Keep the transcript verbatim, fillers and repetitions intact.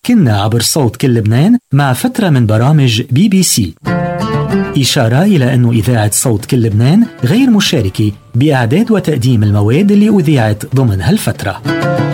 كنا عبر صوت كل لبنان مع فترة من برامج بي بي سي. إشارة إلى أن إذاعة صوت كل لبنان غير مشاركة بإعداد وتقديم المواد اللي أذيعت ضمن هالفترة.